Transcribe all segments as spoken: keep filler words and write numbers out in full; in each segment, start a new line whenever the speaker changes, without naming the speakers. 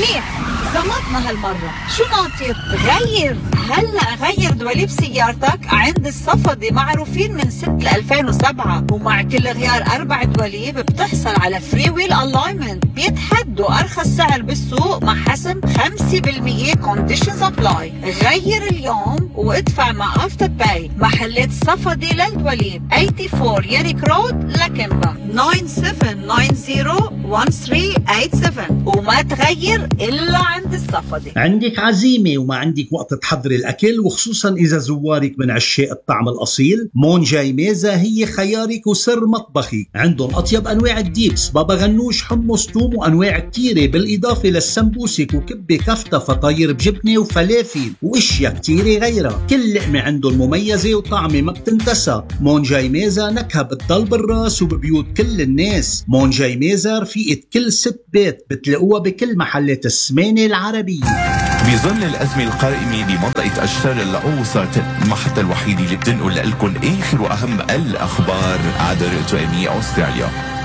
منيح، زمطنا هالمرة. شو ناطر؟ غير هلأ غير دواليب سيارتك عند الصفدي، معروفين من ستة لألفين وسبعة، ومع كل غيار أربع دواليب بتحصل على فري ويل ألاينمنت، بيتحدوا أرخص سعر بالسوق مع حسم خمسة بالمية كونديشنز أبلاي. غير اليوم وادفع مع أفتر باي. محلات الصفدي للدواليب أربعة وثمانين ياريك رود لكمبا، تسعة سبعة تسعة صفر واحد ثلاثة ثمانية سبعة، وما تغير إلا عند الصفدي.
عندك عزيمة وما عندك وقت تحضري الأكل، وخصوصا إذا زوارك من عشاق الطعم الأصيل، مون جاي ميزة هي خيارك وسر مطبخي. عندهم أطيب أنواع الديبس، بابا غنوش، حمص، توم، وأنواع كتيرة، بالإضافة للسمبوسك وكبة كفتة، فطاير بجبنة وفلافل وإشياء كتيرة غيرها. كل لقمة عندهم مميزة وطعمة ما بتنتسى. مون جاي ميزة نكهة بتضل بالراس وببيوت كل الناس. مون جاي ميزة رفيقة كل ست بيت، بتلاقوها بكل محلات السمانة العربية.
بظل الأزمة القائمة بمنطقة أشتار الأوسط، المحطة الوحيدة اللي بتنقل لكم آخر وأهم الأخبار عبر تو إم إي أستراليا.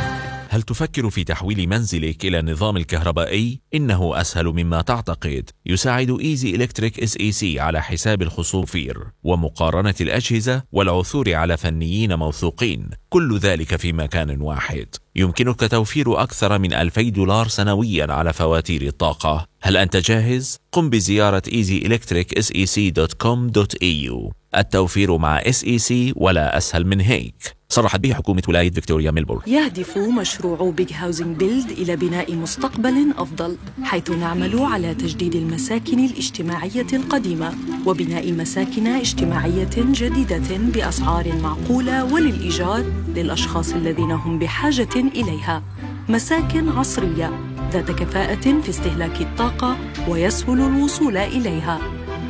هل تفكر في تحويل منزلك إلى النظام الكهربائي؟ إنه أسهل مما تعتقد. يساعد إيزي إلكتريك إس إي سي على حساب الخصوفير ومقارنة الأجهزة والعثور على فنيين موثوقين، كل ذلك في مكان واحد. يمكنك توفير أكثر من ألفي دولار سنويا على فواتير الطاقة. هل أنت جاهز؟ قم بزيارة إيزي إلكتريك إس إي سي دوت كوم دوت إي يو. التوفير مع إس إي سي ولا أسهل من هيك. صرحت به حكومة ولاية فيكتوريا ميلبورن.
يهدف مشروع بيج هاوزنج بيلد إلى بناء مستقبل أفضل، حيث نعمل على تجديد المساكن الاجتماعية القديمة وبناء مساكن اجتماعية جديدة بأسعار معقولة وللإيجار للأشخاص الذين هم بحاجة إليها. مساكن عصرية ذات كفاءة في استهلاك الطاقة ويسهل الوصول إليها.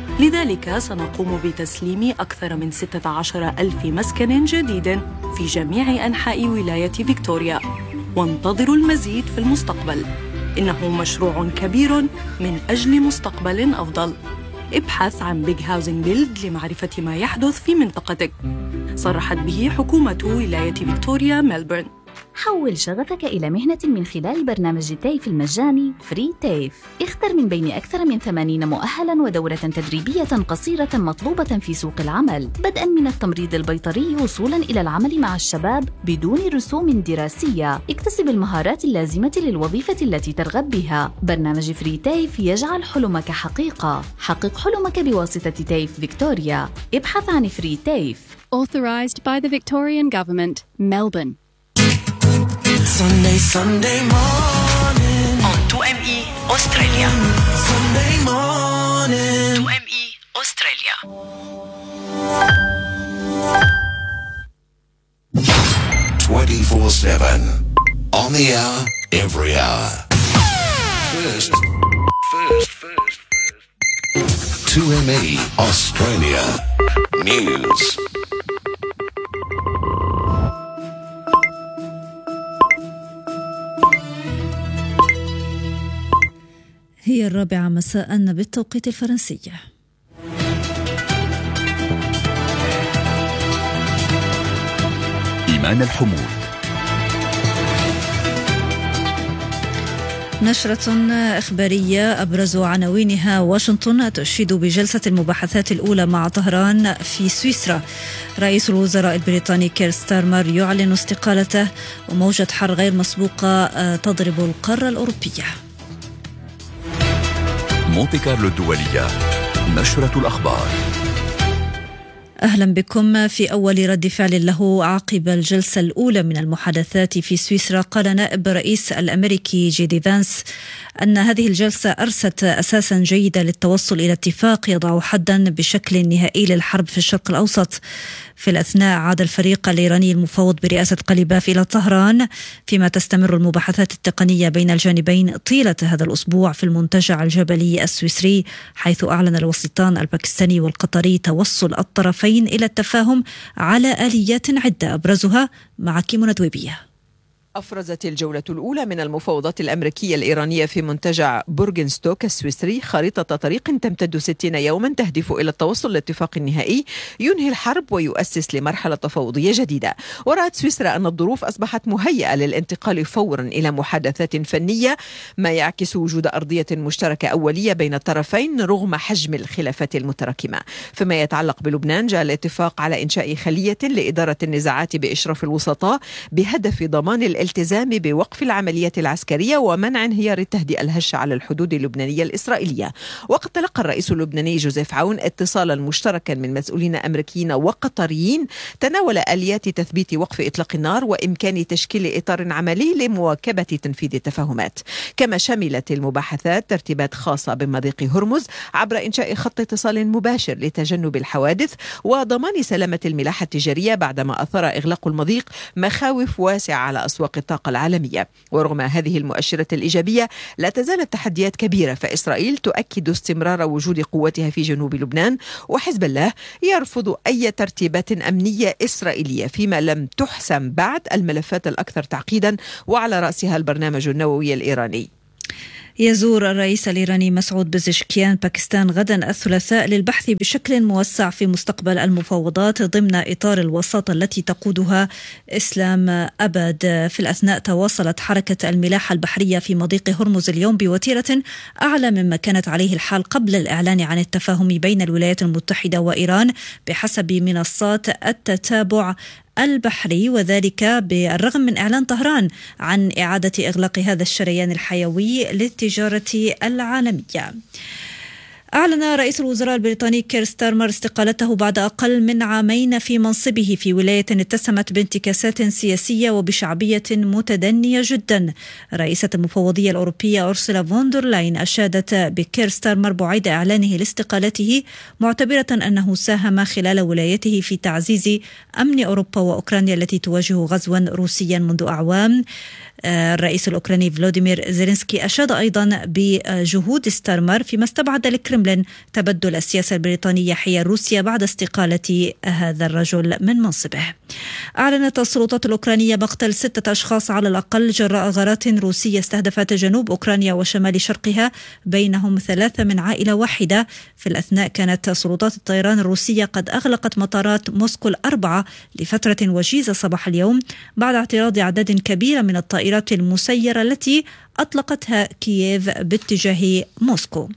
لذلك سنقوم بتسليم أكثر من ستة عشر ألف مسكن جديد في جميع أنحاء ولاية فيكتوريا، وانتظروا المزيد في المستقبل. إنه مشروع كبير من أجل مستقبل أفضل. ابحث عن بيج هاوزنج بيلد لمعرفة ما يحدث في منطقتك. صرحت به حكومة ولاية فيكتوريا ميلبورن.
حول شغفك إلى مهنة من خلال برنامج تيف المجاني فري تيف. اختر من بين أكثر من ثمانين مؤهلاً ودورة تدريبية قصيرة مطلوبة في سوق العمل، بدءاً من التمريض البيطري وصولاً إلى العمل مع الشباب بدون رسوم دراسية. اكتسب المهارات اللازمة للوظيفة التي ترغب بها. برنامج فري تيف يجعل حلمك حقيقة. حقق حلمك بواسطة تيف فيكتوريا. ابحث عن فري تيف.
Authorized by the Victorian Government, Melbourne.
Sunday, Sunday morning
on تو إم إي Australia.
Sunday morning
تو إم إي Australia.
twenty-four seven on the hour, every hour. First, first, first, first. two M E Australia News.
هي الرابعة مساء بالتوقيت الفرنسي.
إيمان الحمود.
نشرة إخبارية أبرز عناوينها: واشنطن تشيد بجلسة المباحثات الأولى مع طهران في سويسرا. رئيس الوزراء البريطاني كير ستارمر يعلن استقالته. وموجة حر غير مسبوقة تضرب القارة الأوروبية.
مونتي كارلو الدولية، نشرة الأخبار.
أهلا بكم. في أول رد فعل له عقب الجلسة الأولى من المحادثات في سويسرا، قال نائب رئيس الأمريكي جي دي فانس أن هذه الجلسة أرست أساسا جيدا للتوصل إلى اتفاق يضع حدا بشكل نهائي للحرب في الشرق الأوسط. في الأثناء عاد الفريق الإيراني المفوض برئاسة قليباف إلى طهران، فيما تستمر المباحثات التقنية بين الجانبين طيلة هذا الأسبوع في المنتجع الجبلي السويسري، حيث أعلن الوسيطان الباكستاني والقطري توصل الطرفين إلى التفاهم على آليات عدة أبرزها مع كيمو ندويبية.
أفرزت الجولة الأولى من المفاوضات الأمريكية الإيرانية في منتجع بورغنستوك السويسري خريطة طريق تمتد ستين يوما تهدف إلى التوصل لاتفاق نهائي ينهي الحرب ويؤسس لمرحلة تفاوضية جديدة. ورأت سويسرا أن الظروف أصبحت مهيئة للانتقال فورا إلى محادثات فنية، ما يعكس وجود أرضية مشتركة أولية بين الطرفين رغم حجم الخلافات المتراكمة. فيما يتعلق بلبنان، جاء الاتفاق على إنشاء خلية لإدارة النزاعات بإشراف الوسطاء بهدف ضمان الالتزام بوقف العمليات العسكرية ومنع انهيار التهدئة الهشة على الحدود اللبنانية الإسرائيلية. وقد تلقى الرئيس اللبناني جوزيف عون اتصالا مشتركا من مسؤولين أمريكيين وقطريين تناول آليات تثبيت وقف إطلاق النار وإمكان تشكيل إطار عملي لمواكبة تنفيذ التفاهمات. كما شملت المباحثات ترتيبات خاصة بمضيق هرمز عبر إنشاء خط اتصال مباشر لتجنب الحوادث وضمان سلامة الملاحة التجارية بعدما أثار إغلاق المضيق مخاوف واسعة على أسواق الطاقة العالمية. ورغم هذه المؤشرات الإيجابية لا تزال التحديات كبيرة، فإسرائيل تؤكد استمرار وجود قوتها في جنوب لبنان، وحزب الله يرفض أي ترتيبات أمنية إسرائيلية، فيما لم تحسم بعد الملفات الأكثر تعقيدا وعلى رأسها البرنامج النووي الإيراني.
يزور الرئيس الإيراني مسعود بزشكيان باكستان غدا الثلاثاء للبحث بشكل موسع في مستقبل المفاوضات ضمن إطار الوساطة التي تقودها إسلام أبد. في الأثناء تواصلت حركة الملاحة البحرية في مضيق هرمز اليوم بوتيرة أعلى مما كانت عليه الحال قبل الإعلان عن التفاهم بين الولايات المتحدة وإيران بحسب منصات التتابع البحري، وذلك بالرغم من إعلان طهران عن إعادة إغلاق هذا الشريان الحيوي للتجارة العالمية. أعلن رئيس الوزراء البريطاني كير ستارمر استقالته بعد أقل من عامين في منصبه في ولاية اتسمت بانتكاسات سياسية وبشعبية متدنية جدا. رئيسة المفوضية الأوروبية أورسولا فوندر لاين أشادت بكير ستارمر بعد إعلانه لاستقالته، معتبرة أنه ساهم خلال ولايته في تعزيز أمن أوروبا وأوكرانيا التي تواجه غزوا روسيا منذ أعوام. الرئيس الأوكراني فلوديمير زيلينسكي أشاد أيضا بجهود ستارمر فيما استبعد الكرملين تبدل السياسة البريطانية حيال روسيا بعد استقالة هذا الرجل من منصبه. أعلنت السلطات الأوكرانية مقتل ستة أشخاص على الأقل جراء غارات روسية استهدفت جنوب أوكرانيا وشمال شرقها، بينهم ثلاثة من عائلة واحدة. في الأثناء كانت سلطات الطيران الروسية قد أغلقت مطارات موسكو الأربعة لفترة وجيزة صباح اليوم بعد اعتراض أعداد كبيرة من الطائرات المسيرة التي أطلقتها كييف باتجاه موسكو.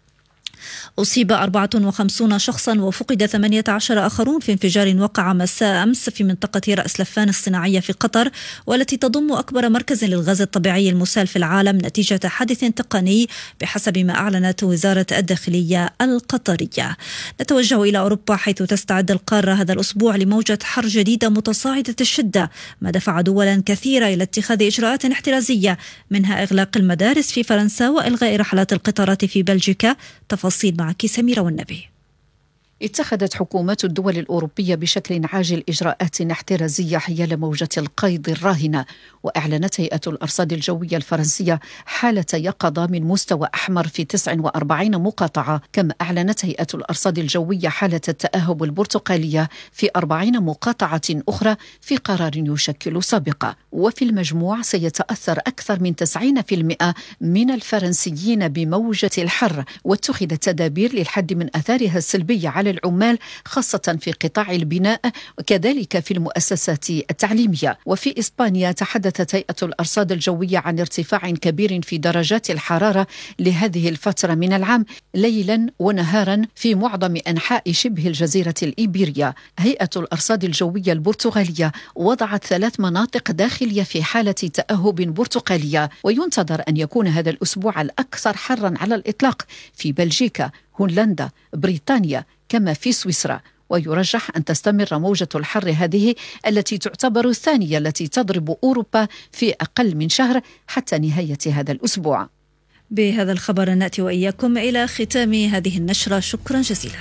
أصيب أربعة وخمسين شخصا وفقد ثمانية عشر آخرون في انفجار وقع مساء أمس في منطقة رأس لفان الصناعية في قطر، والتي تضم أكبر مركز للغاز الطبيعي المسال في العالم نتيجة حادث تقني بحسب ما أعلنت وزارة الداخلية القطرية. نتوجه إلى أوروبا حيث تستعد القارة هذا الأسبوع لموجة حر جديدة متصاعدة الشدة، ما دفع دولا كثيرة إلى اتخاذ إجراءات احترازية منها إغلاق المدارس في فرنسا وإلغاء رحلات القطارات في بلجيكا. تفاصيل معك سميرة والنبي.
اتخذت حكومات الدول الأوروبية بشكل عاجل إجراءات احترازية حيال موجة القيض الراهنة، وأعلنت هيئة الأرصاد الجوية الفرنسية حالة يقظة من مستوى أحمر في تسعة وأربعين مقاطعة، كما أعلنت هيئة الأرصاد الجوية حالة التأهب البرتقالية في أربعين مقاطعة أخرى في قرار يشكل سابقة. وفي المجموع سيتأثر أكثر من تسعين بالمئة من الفرنسيين بموجة الحر، واتخذت تدابير للحد من أثارها السلبية على العمال خاصة في قطاع البناء وكذلك في المؤسسات التعليمية. وفي إسبانيا تحدثت هيئة الأرصاد الجوية عن ارتفاع كبير في درجات الحرارة لهذه الفترة من العام ليلا ونهارا في معظم أنحاء شبه الجزيرة الإيبيرية. هيئة الأرصاد الجوية البرتغالية وضعت ثلاث مناطق داخلية في حالة تأهب برتقالية، وينتظر أن يكون هذا الأسبوع الأكثر حرا على الإطلاق في بلجيكا، هولندا، بريطانيا، كما في سويسرا. ويرجح أن تستمر موجة الحر هذه التي تعتبر الثانية التي تضرب أوروبا في أقل من شهر حتى نهاية هذا الأسبوع.
بهذا الخبر نأتي وإياكم إلى ختام هذه النشرة. شكرا جزيلا.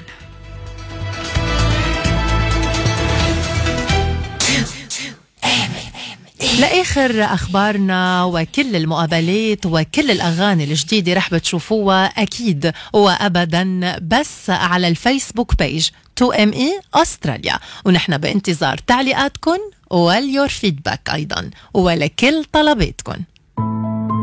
لآخر أخبارنا وكل المقابلات وكل الأغاني الجديدة رح بتشوفوها أكيد وأبدا بس على الفيسبوك بيج تو إم إي أستراليا، ونحن بانتظار تعليقاتكم واليور فيدباك أيضا ولكل طلباتكم.